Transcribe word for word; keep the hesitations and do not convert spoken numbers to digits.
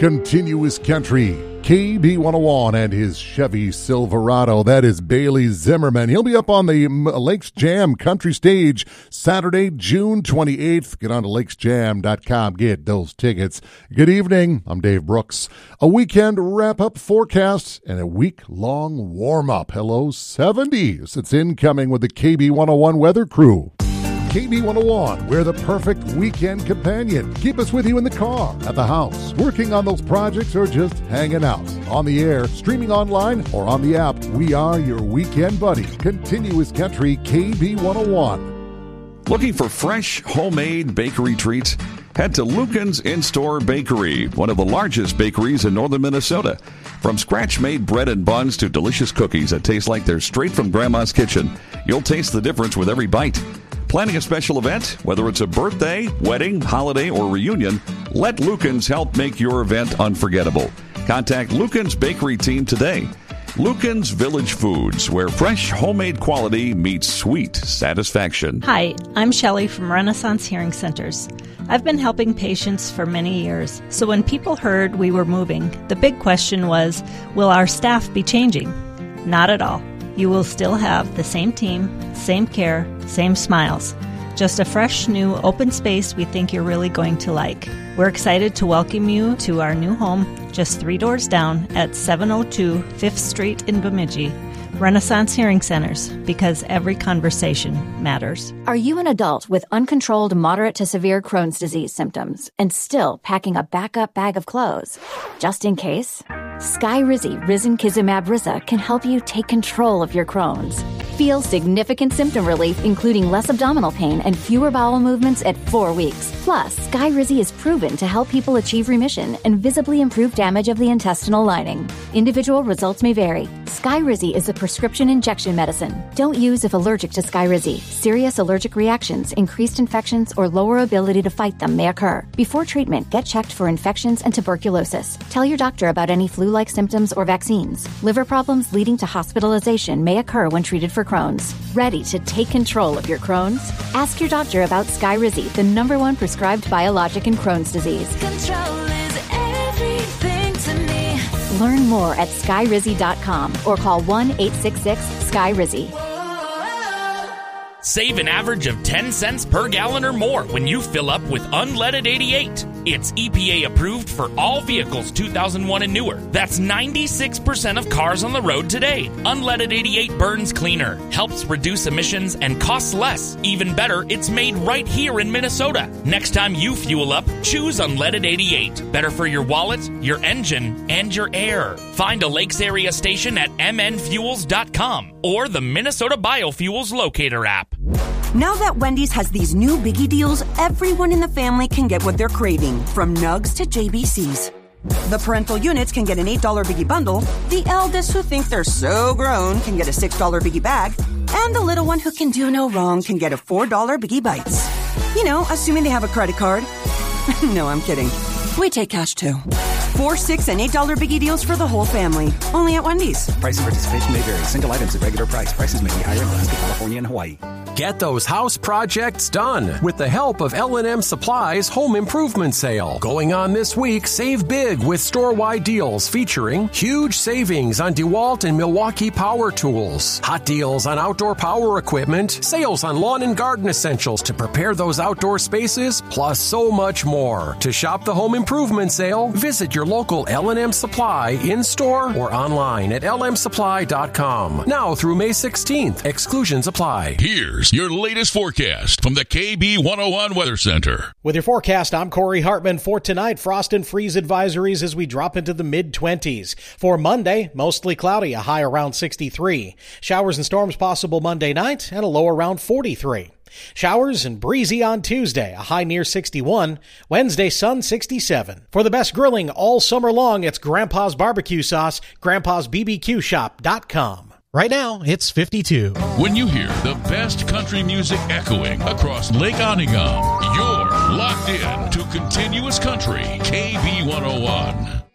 Continuous Country, K B one oh one and his Chevy Silverado. That is Bailey Zimmerman. He'll be up on the Lakes Jam Country Stage Saturday, June twenty-eighth. Get on to lakes jam dot com. Get those tickets. Good evening. I'm Dave Brooks. A weekend wrap-up forecast and a week-long warm-up. Hello, seventies. It's incoming with the K B one oh one weather crew. K B one oh one, we're the perfect weekend companion. Keep us with you in the car, at the house, working on those projects, or just hanging out. On the air, streaming online, or on the app, we are your weekend buddy. Continuous Country, K B one oh one. Looking for fresh, homemade bakery treats? Head to Lucan's In-Store Bakery, one of the largest bakeries in northern Minnesota. From scratch-made bread and buns to delicious cookies that taste like they're straight from Grandma's kitchen, you'll taste the difference with every bite. Planning a special event, whether it's a birthday, wedding, holiday, or reunion, let Lucan's help make your event unforgettable. Contact Lucan's Bakery team today. Lucan's Village Foods, where fresh, homemade quality meets sweet satisfaction. Hi, I'm Shelley from Renaissance Hearing Centers. I've been helping patients for many years, so when people heard we were moving, the big question was, will our staff be changing? Not at all. You will still have the same team, same care, same smiles. Just a fresh, new, open space we think you're really going to like. We're excited to welcome you to our new home, just three doors down at seven oh two fifth Street in Bemidji. Renaissance Hearing Centers, because every conversation matters. Are you an adult with uncontrolled moderate to severe Crohn's disease symptoms and still packing a backup bag of clothes? Just in case? Skyrizi Risankizumab Riza can help you take control of your Crohn's. Feel significant symptom relief, including less abdominal pain and fewer bowel movements at four weeks. Plus, Skyrizi is proven to help people achieve remission and visibly improve damage of the intestinal lining. Individual results may vary. Skyrizi is a prescription injection medicine. Don't use if allergic to Skyrizi. Serious allergic reactions, increased infections, or lower ability to fight them may occur. Before treatment, get checked for infections and tuberculosis. Tell your doctor about any flu-like symptoms or vaccines. Liver problems leading to hospitalization may occur when treated for Crohn's. Ready to take control of your Crohn's? Ask your doctor about Skyrizi, the number one prescribed biologic in Crohn's disease. Control is everything to me. Learn more at skyrizi dot com or call one eight six six Skyrizi. Save an average of ten cents per gallon or more when you fill up with Unleaded eighty-eight. It's E P A approved for all vehicles two thousand one and newer. That's ninety-six percent of cars on the road today. Unleaded eighty-eight burns cleaner, helps reduce emissions, and costs less. Even better, it's made right here in Minnesota. Next time you fuel up, choose Unleaded eighty-eight. Better for your wallet, your engine, and your air. Find a Lakes area station at m n fuels dot com or the Minnesota Biofuels Locator app. Now that Wendy's has these new biggie deals, everyone in the family can get what they're craving, from nugs to J B Cs. The parental units can get an eight dollar biggie bundle, the eldest who think they're so grown can get a six dollar biggie bag, and the little one who can do no wrong can get a four dollar biggie bites. You know, assuming they have a credit card. No, I'm kidding. We take cash too. Four, six, and eight dollar biggie deals for the whole family. Only at Wendy's. Price and participation may vary. Single items at regular price. Prices may be higher in Alaska, California, and Hawaii. Get those house projects done with the help of L and M Supply's Home Improvement Sale. Going on this week, save big with store-wide deals featuring huge savings on DeWalt and Milwaukee power tools, hot deals on outdoor power equipment, sales on lawn and garden essentials to prepare those outdoor spaces, plus so much more. To shop the Home Improvement Sale, visit your local L and M Supply in-store or online at l m supply dot com. Now through May sixteenth. Exclusions apply. Here's your latest forecast from the K B one oh one Weather Center. With your forecast, I'm Corey Hartman. For tonight, frost and freeze advisories as we drop into the mid-twenties. For Monday, mostly cloudy, a high around sixty-three. Showers and storms possible Monday night and a low around forty-three. Showers and breezy on Tuesday, a high near sixty-one. Wednesday, sun sixty-seven. For the best grilling all summer long, it's Grandpa's Barbecue Sauce, grandpas b b q shop dot com. Right now, it's fifty-two. When you hear the best country music echoing across Lake Onegum, you're locked in to Continuous Country, K B one oh one.